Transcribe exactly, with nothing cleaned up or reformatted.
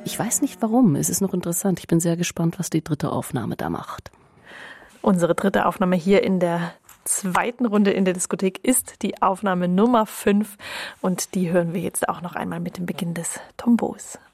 Ich weiß nicht warum, es ist noch interessant. Ich bin sehr gespannt, was die dritte Aufnahme da macht. Unsere dritte Aufnahme hier in der zweiten Runde in der Diskothek ist die Aufnahme Nummer fünf und die hören wir jetzt auch noch einmal mit dem Beginn des Tombos.